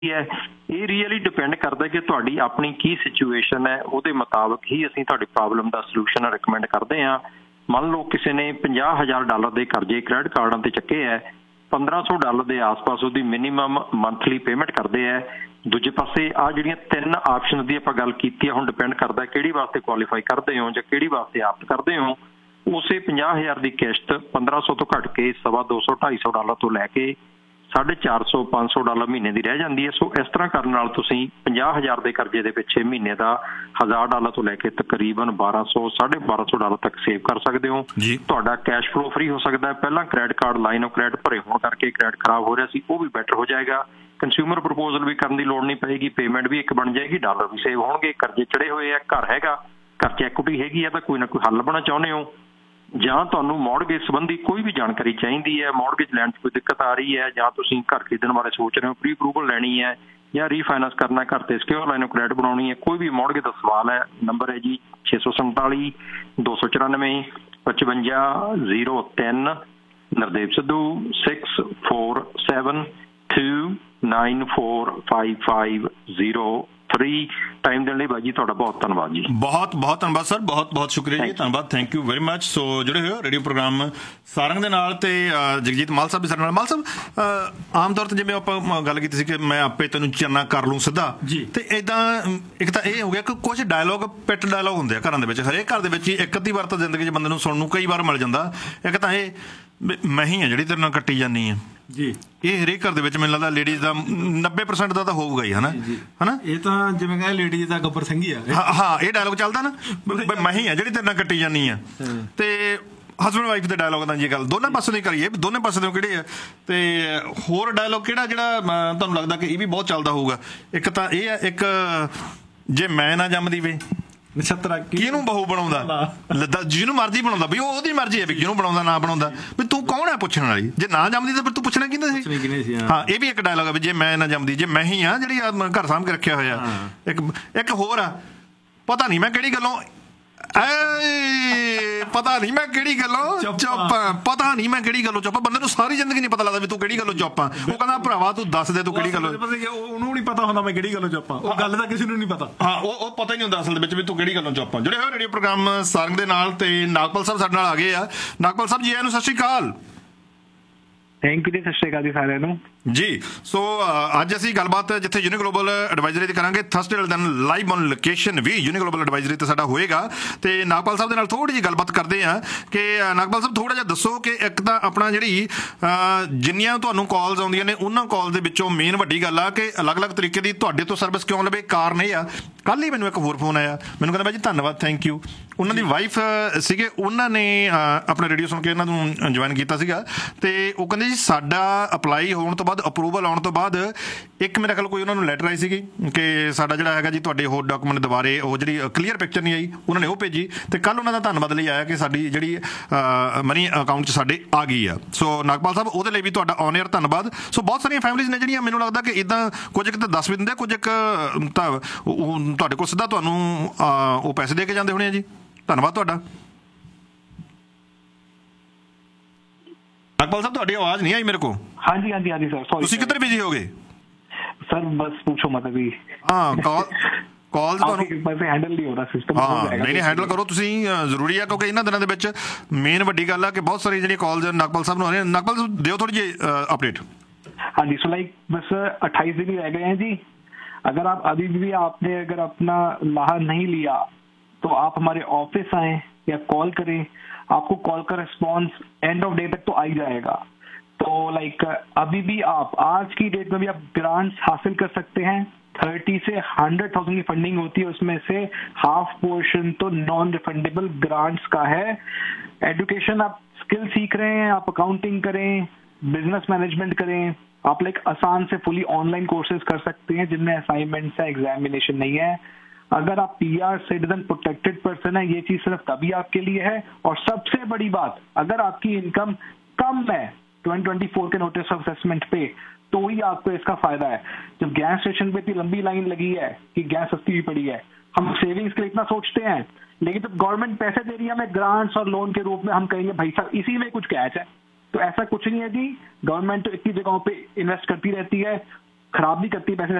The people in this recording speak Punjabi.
ਹੈ ਇਹ ਰੀਅਲੀ ਡਿਪੈਂਡ ਕਰਦਾ ਕਿ ਤੁਹਾਡੀ ਆਪਣੀ ਕੀ ਸਿਚੁਏਸ਼ਨ ਹੈ, ਉਹਦੇ ਮੁਤਾਬਕ ਹੀ ਅਸੀਂ ਤੁਹਾਡੀ ਪ੍ਰੋਬਲਮ ਦਾ ਸੋਲੂਸ਼ਨ ਰਿਕਮੈਂਡ ਕਰਦੇ ਹਾਂ। ਮੰਨ ਲਓ ਕਿਸੇ ਨੇ $50,000 ਦੇ ਕਰਜ਼ੇ ਕ੍ਰੈਡਿਟ ਕਾਰਡਾਂ ਤੇ ਚੱਕੇ ਹੈ, $1,500 ਦੇ ਆਸ-ਪਾਸ ਉਹਦੀ ਮਿਨੀਮਮ ਮੰਥਲੀ ਪੇਮੈਂਟ ਕਰਦੇ ਹੈ। ਦੂਜੇ ਪਾਸੇ ਆ ਜਿਹੜੀਆਂ 3 ਆਪਸ਼ਨ ਦੀ ਆਪਾਂ ਗੱਲ ਕੀਤੀ ਹੈ, ਹੁਣ ਡਿਪੈਂਡ ਕਰਦਾ ਕਿਹੜੀ ਵਾਸਤੇ ਕੁਆਲੀਫਾਈ ਕਰਦੇ ਹੋ ਜਾਂ ਕਿਹੜੀ ਵਾਸਤੇ ਆਪਟ ਕਰਦੇ ਹੋ। ਉਸੇ 50,000 ਦੀ ਕਿਸ਼ਤ 1,500 ਤੋਂ ਘੱਟ ਕੇ $200, $250 ਤੋਂ ਲੈ ਕੇ $450, $500 ਮਹੀਨੇ ਦੀ ਰਹਿ ਜਾਂਦੀ ਹੈ। ਸੋ ਇਸ ਤਰ੍ਹਾਂ ਕਰਨ ਨਾਲ ਤੁਸੀਂ 50,000 ਦੇ ਕਰਜ਼ੇ ਦੇ ਪਿੱਛੇ ਮਹੀਨੇ ਦਾ $1,000 ਤੋਂ ਲੈ ਕੇ ਤਕਰੀਬਨ $1,200, $1,250 ਤੱਕ ਸੇਵ ਕਰ ਸਕਦੇ ਹੋ। ਤੁਹਾਡਾ ਕੈਸ਼ ਫਲੋ ਫਰੀ ਹੋ ਸਕਦਾ ਹੈ। ਪਹਿਲਾਂ credit card line of credit ਭਰੇ ਹੋਣ ਕਰਕੇ ਕ੍ਰੈਡਿਟ ਖਰਾਬ ਹੋ ਰਿਹਾ ਸੀ, ਉਹ ਵੀ ਬੈਟਰ ਹੋ ਜਾਏਗਾ। ਕੰਜ਼ਿਊਮਰ ਪ੍ਰਪੋਜ਼ਲ ਵੀ ਕਰਨ ਦੀ ਲੋੜ ਨਹੀਂ ਪਏਗੀ, ਪੇਮੈਂਟ ਵੀ ਇੱਕ ਬਣ ਜਾਏਗੀ, ਡਾਲਰ ਵੀ ਸੇਵ ਹੋਣਗੇ। ਕਰਜ਼ੇ ਚੜੇ ਹੋਏ ਆ, ਘਰ ਹੈਗਾ, ਘਰ 'ਚ ਐਕੁਇਟੀ ਹੈਗੀ ਆ, ਤਾਂ ਕੋਈ ਨਾ ਕੋਈ ਹੱਲ ਲੱਭਣਾ ਚਾਹੁੰਦੇ ਹੋ, ਜਾਂ ਤੁਹਾਨੂੰ ਮੌਰਗੇਜ ਸੰਬੰਧੀ ਕੋਈ ਵੀ ਜਾਣਕਾਰੀ ਚਾਹੀਦੀ ਹੈ, ਮੌਰਗੇਜ ਲੈਣ 'ਚ ਕੋਈ ਦਿੱਕਤ ਆ ਰਹੀ ਹੈ, ਜਾਂ ਤੁਸੀਂ ਘਰ ਖਰੀਦਣ ਬਾਰੇ ਸੋਚ ਰਹੇ ਹੋ, ਪ੍ਰੀ ਅਪਰੂਵਲ ਲੈਣੀ ਹੈ ਜਾਂ ਰੀਫਾਈਨਾਂਸ ਕਰਨਾ, ਘਰ 'ਤੇ ਸਿਕਿਉਰ ਲਾਈਨ ਆਫ ਕ੍ਰੈਡਿਟ ਬਣਾਉਣੀ ਹੈ, ਕੋਈ ਵੀ ਮੌਰਗੇਜ ਦਾ ਸਵਾਲ ਹੈ, ਨੰਬਰ ਹੈ ਜੀ 647 294 5503। ਨਰਦੇਵ ਸਿੱਧੂ 6472945503। ਟਾਈਮ ਦੇਣ ਲਈ ਬਾਜੀ ਤੁਹਾਡਾ ਬਹੁਤ ਧੰਨਵਾਦ ਜੀ। ਬਹੁਤ ਬਹੁਤ ਧੰਨਵਾਦ ਸਰ, ਬਹੁਤ ਬਹੁਤ ਸ਼ੁਕਰੀਆ ਜੀ, ਧੰਨਵਾਦ, ਥੈਂਕ ਯੂ ਵੈਰੀ ਮਚ। ਸੋ ਜੁੜੇ ਹੋਏ ਰੇਡੀਓ ਪ੍ਰੋਗਰਾਮ ਸਾਰੰਗ ਦੇ ਨਾਲ ਤੇ ਜਗਜੀਤ ਮਾਲ ਸਾਹਿਬ ਵੀ ਸਾਡੇ ਨਾਲ। ਮਾਲ ਸਾਹਿਬ, ਆਮ ਤੌਰ 'ਤੇ ਜਿਵੇਂ ਆਪਾਂ ਗੱਲ ਕੀਤੀ ਸੀ ਕਿ ਮੈਂ ਆਪੇ ਤੈਨੂੰ ਚੰਨਾ ਕਰ ਲੂੰ ਸਿੱਧਾ, ਤੇ ਇੱਦਾਂ ਇੱਕ ਤਾਂ ਇਹ ਹੋ ਗਿਆ ਕਿ ਕੁਝ ਡਾਇਲੋਗ ਪਿੱਟ ਡਾਇਲੋਗ ਹੁੰਦੇ ਆ ਘਰਾਂ ਦੇ ਵਿੱਚ, ਹਰੇਕ ਘਰ ਦੇ ਵਿੱਚ ਹੀ ਇੱਕ ਅੱਧੀ ਵਾਰ ਤਾਂ ਜ਼ਿੰਦਗੀ 'ਚ ਬੰਦੇ ਨੂੰ ਸੁਣਨ ਨੂੰ ਕਈ ਵਾਰ ਮਿਲ ਜਾਂਦਾ। ਇੱਕ ਤਾਂ ਇਹ ਮੈਂ ਹੀ ਆ ਜਿਹੜੀ ਤੇਰੇ ਨਾਲ ਕੱਟੀ ਜਾਂਦੀ ਆ ਜੀ, ਇਹ ਹਰੇਕ ਘਰ ਦੇ ਵਿੱਚ ਮੈਨੂੰ ਲੱਗਦਾ ਲੇਡੀਜ਼ ਦਾ 90% ਦਾ ਤਾਂ ਹੋਊਗਾ ਹੀ, ਹਨਾ? ਇਹ ਤਾਂ ਜਿਵੇਂ ਕਹਿੰਦੇ ਲੇਡੀਜ਼ ਦਾ ਗੱਬਰ ਸਿੰਘ ਹੀ ਆ। ਹਾਂ, ਇਹ ਡਾਇਲੋਗ ਚੱਲਦਾ ਨਾ, ਮੈਂ ਹੀ ਆ ਜਿਹੜੀ ਤੇਰੇ ਨਾਲ ਕੱਟੀ ਜਾਂਦੀ ਆ। ਤੇ ਹਸਬੈਂਡ ਵਾਈਫ ਦੇ ਡਾਇਲੋਗ ਦਾ ਜੀ ਗੱਲ ਦੋਨਾਂ ਪਾਸੇ ਦੀ ਕਰੀਏ, ਦੋਨੇ ਪਾਸੇ ਦੇ ਕਿਹੜੇ ਆ? ਤੇ ਹੋਰ ਡਾਇਲੋਗ ਕਿਹੜਾ ਜਿਹੜਾ ਤੁਹਾਨੂੰ ਲੱਗਦਾ ਕਿ ਇਹ ਵੀ ਬਹੁਤ ਚੱਲਦਾ ਹੋਊਗਾ? ਇੱਕ ਤਾਂ ਇਹ ਆ, ਇੱਕ ਜੇ ਮੈਂ ਨਾ ਜੰਮਦੀ ਵੇ ਨਛੱਤਰਾ ਕਿਹਨੂੰ ਬਹੂ ਬਣਾਉਂਦਾ, ਜਿਹਨੂੰ ਮਰਜ਼ੀ ਬਣਾਉਂਦਾ, ਵੀ ਉਹਦੀ ਮਰਜ਼ੀ ਹੈ ਵੀ ਕਿਹਨੂੰ ਬਣਾਉਂਦਾ ਨਾ ਬਣਾਉਂਦਾ, ਵੀ ਤੂੰ ਕੌਣ ਹੈ ਪੁੱਛਣ ਵਾਲੀ? ਜੇ ਨਾ ਜੰਮਦੀ ਤਾਂ ਫਿਰ ਤੂੰ ਪੁੱਛਣਾ ਕਿਹਦਾ ਸੀ? ਹਾਂ, ਇਹ ਵੀ ਇੱਕ ਡਾਇਲੋਗ ਹੈ ਵੀ ਜੇ ਮੈਂ ਨਾ ਜੰਮਦੀ, ਜੇ ਮੈਂ ਹੀ ਆ ਜਿਹੜੀ ਘਰ ਸਾਂਭ ਕੇ ਰੱਖਿਆ ਹੋਇਆ। ਇੱਕ ਹੋਰ ਆ, ਪਤਾ ਨਹੀਂ ਮੈਂ ਕਿਹੜੀ ਗੱਲੋਂ ਪਤਾ ਨਹੀਂ ਮੈਂ ਕਿਹੜੀ ਗੱਲੋਂ ਚੁੱਪ, ਪਤਾ ਨਹੀਂ ਮੈਂ ਕਿਹੜੀ ਗੱਲੋਂ ਚੁੱਪ। ਬੰਦੇ ਨੂੰ ਸਾਰੀ ਜ਼ਿੰਦਗੀ ਨਹੀਂ ਪਤਾ ਲੱਗਦਾ ਵੀ ਤੂੰ ਕਿਹੜੀ ਗੱਲੋਂ ਚੁੱਪ ਆ। ਉਹ ਕਹਿੰਦਾ ਭਰਾਵਾ ਤੂੰ ਦੱਸ ਦੇ ਤੂੰ ਕਿਹੜੀ ਗੱਲੋਂ। ਉਹਨੂੰ ਨਹੀਂ ਪਤਾ ਹੁੰਦਾ ਮੈਂ ਕਿਹੜੀ ਗੱਲੋਂ ਚੁੱਪ ਆ, ਉਹ ਗੱਲ ਤਾਂ ਕਿਸੇ ਨੂੰ ਨਹੀਂ ਪਤਾ। ਹਾਂ, ਉਹ ਪਤਾ ਹੀ ਨਹੀਂ ਹੁੰਦਾ ਅਸਲ ਦੇ ਵਿੱਚ ਵੀ ਤੂੰ ਕਿਹੜੀ ਗੱਲੋਂ ਚੁੱਪ ਆ। ਜਿਹੜੇ ਹੋਏ ਰੇਡੀਓ ਪ੍ਰੋਗਰਾਮ ਸਾਰੰਗ ਦੇ ਨਾਲ, ਤੇ ਨਾਗਪਾਲ ਸਾਹਿਬ ਸਾਡੇ ਨਾਲ ਆ ਗਏ ਆ। ਨਾਗਪਾਲ ਸਾਹਿਬ ਜੀ, ਇਹਨੂੰ ਸਤਿ ਸ਼੍ਰੀ ਅਕਾਲ। ਥੈਂਕ ਯੂ ਜੀ, ਸਤਿ ਸ਼੍ਰੀ ਅਕਾਲ ਜੀ ਸਾਰਿਆਂ ਨੂੰ ਜੀ। ਸੋ ਅੱਜ ਅਸੀਂ ਗੱਲਬਾਤ ਜਿੱਥੇ ਯੂਨੀ ਗਲੋਬਲ ਐਡਵਾਈਜ਼ਰੀ ਤੇ ਕਰਾਂਗੇ, ਥਰਸਡੇ ਵਾਲੇ ਦਿਨ live on location we uni global advisory ਤੇ ਸਾਡਾ ਹੋਏਗਾ। ਤੇ ਨਾਗਪਾਲ ਸਾਹਿਬ ਦੇ ਨਾਲ ਥੋੜ੍ਹੀ ਜਿਹੀ ਗੱਲਬਾਤ ਕਰਦੇ ਹਾਂ ਕਿ ਨਾਗਪਾਲ ਸਾਹਿਬ ਥੋੜ੍ਹਾ ਜਿਹਾ ਦੱਸੋ ਕਿ ਇੱਕ ਤਾਂ ਆਪਣਾ ਜਿਹੜੀ ਜਿੰਨੀਆਂ ਤੁਹਾਨੂੰ ਕਾਲਸ ਆਉਂਦੀਆਂ ਨੇ, ਉਹਨਾਂ ਕਾਲ ਦੇ ਵਿੱਚੋਂ ਮੇਨ ਵੱਡੀ ਗੱਲ ਆ ਕਿ ਅਲੱਗ-ਅਲੱਗ ਤਰੀਕੇ ਦੀ ਤੁਹਾਡੇ ਤੋਂ ਸਰਵਿਸ ਕਿਉਂ ਲਵੇ। ਕਾਰਨ ਇਹ ਆ, ਕੱਲ੍ਹ ਹੀ ਮੈਨੂੰ ਇੱਕ ਹੋਰ ਫੋਨ ਆਇਆ, ਮੈਨੂੰ ਕਹਿੰਦਾ ਬਾਈ ਜੀ ਧੰਨਵਾਦ, ਥੈਂਕ ਯੂ। ਉਹਨਾਂ ਦੀ ਵਾਈਫ ਸੀਗੇ, ਉਹਨਾਂ ਨੇ ਆਪਣਾ ਰੇਡੀਓ ਸੁਣ ਕੇ ਇਹਨਾਂ ਨੂੰ ਜੁਆਇਨ ਕੀਤਾ ਸੀਗਾ, ਤੇ ਉਹ ਕਹਿੰਦੇ ਜੀ ਸਾਡਾ ਅਪਲਾਈ ਹੋਣ ਤੋਂ ਬਾਅਦ, ਅਪਰੂਵਲ ਆਉਣ ਤੋਂ ਬਾਅਦ ਇੱਕ ਮੇਰੇ ਖਿਆਲ ਕੋਈ ਉਹਨਾਂ ਨੂੰ ਲੈਟਰ ਆਈ ਸੀਗੀ ਕਿ ਸਾਡਾ ਜਿਹੜਾ ਹੈਗਾ ਜੀ ਤੁਹਾਡੇ ਹੋਰ ਡਾਕੂਮੈਂਟ ਦੁਬਾਰੇ ਉਹ ਜਿਹੜੀ ਕਲੀਅਰ ਪਿਕਚਰ ਨਹੀਂ ਆਈ, ਉਹਨਾਂ ਨੇ ਉਹ ਭੇਜੀ। ਤੇ ਕੱਲ੍ਹ ਉਹਨਾਂ ਦਾ ਧੰਨਵਾਦ ਲਈ ਆਇਆ ਕਿ ਸਾਡੀ ਜਿਹੜੀ ਮਨੀ ਅਕਾਊਂਟ 'ਚ ਸਾਡੇ ਆ ਗਈ ਆ। ਸੋ ਨਾਗਪਾਲ ਸਾਹਿਬ, ਉਹਦੇ ਲਈ ਵੀ ਤੁਹਾਡਾ ਔਨ ਏਅਰ ਧੰਨਵਾਦ। ਸੋ ਬਹੁਤ ਸਾਰੀਆਂ ਫੈਮਿਲੀਜ਼ ਨੇ ਜਿਹੜੀਆਂ ਮੈਨੂੰ ਲੱਗਦਾ ਕਿ ਇੱਦਾਂ ਕੁਝ ਇੱਕ ਤਾਂ ਦੱਸ ਵੀ ਦਿੰਦੇ, ਕੁਝ ਇੱਕ ਤਾਂ ਤੁਹਾਡੇ ਕੋਲ ਸਿੱਧਾ ਤੁਹਾਨੂੰ ਉਹ ਪੈਸੇ ਦੇ ਕੇ ਜਾਂਦੇ ਹੋਣੇ ਆ ਜੀ। ਧੰਨਵਾਦ ਤੁਹਾਡਾ। ਨਾਗਪਾਲ ਸਾਹਿਬ, ਤੁਹਾਡੀ ਆਵਾਜ਼ ਨਹੀਂ ਆਈ ਮੇਰੇ ਕੋਲ। ਹਾਂਜੀ ਹਾਂਜੀ ਹਾਂਜੀ ਸਰ, ਤੁਸੀਂ ਕਿੱਧਰ ਬਿਜੀ ਹੋ ਗਏ ਸਰ? ਬਸ ਪੁੱਛੋ ਮਤ ਵੀ। ਹਾਂ, ਕਾਲ ਤੁਹਾਨੂੰ ਹੈਂਡਲ ਨਹੀਂ ਹੋ ਰਿਹਾ ਸਿਸਟਮ। ਹਾਂ, ਨਹੀਂ ਹੈਂਡਲ ਕਰੋ ਤੁਸੀਂ, ਜ਼ਰੂਰੀ ਆ, ਕਿਉਂਕਿ ਇਹਨਾਂ ਦਿਨਾਂ ਦੇ ਵਿੱਚ ਮੇਨ ਵੱਡੀ ਗੱਲ ਆ ਕਿ ਬਹੁਤ ਸਾਰੀ ਜਿਹੜੀਆਂ ਕਾਲਜ ਨਾਗਪਾਲ ਸਾਹਿਬ ਨੂੰ ਆ ਰਹੀਆਂ। ਨਾਗਪਾਲ ਸਾਹਿਬ ਦਿਓ ਥੋੜੀ ਜਿਹੀ ਅਪਡੇਟ। हाँ जी, सो लाइक बस 28 दिन ही रह गए हैं जी। अगर आप अभी भी आपने अगर अपना लाहा नहीं लिया तो आप हमारे ऑफिस आए या कॉल करें, आपको कॉल का रिस्पॉन्स एंड ऑफ डे तक तो आ ही जाएगा। तो लाइक अभी भी आप आज की डेट में भी आप ग्रांट्स हासिल कर सकते हैं। 30 से 100,000 की फंडिंग होती है, उसमें से हाफ पोर्शन तो नॉन रिफंडेबल ग्रांट्स का है। एजुकेशन, आप स्किल सीख रहे हैं, आप अकाउंटिंग करें, बिजनेस मैनेजमेंट करें, आप लाइक आसान से फुली ऑनलाइन कोर्सेज कर सकते हैं जिनमें असाइनमेंट्स है, एग्जामिनेशन नहीं है। अगर आप PR सिटीजन प्रोटेक्टेड पर्सन है, ये चीज सिर्फ तभी आपके लिए है। और सबसे बड़ी बात, अगर आपकी इनकम कम है 2024 के नोटिस ऑफ असेसमेंट पे, तो ही आपको इसका फायदा है। जब गैस स्टेशन पे इतनी लंबी लाइन लगी है कि गैस सस्ती भी पड़ी है, हम सेविंग्स के लिए इतना सोचते हैं, लेकिन जब गवर्नमेंट पैसे दे रही है हमें ग्रांट्स और लोन के रूप में, हम कहेंगे भाई साहब इसी में कुछ कैच है। तो ऐसा कुछ नहीं है जी, गवर्नमेंट तो इतनी जगहों पे इन्वेस्ट करती रहती है। खराब भी करती है पैसे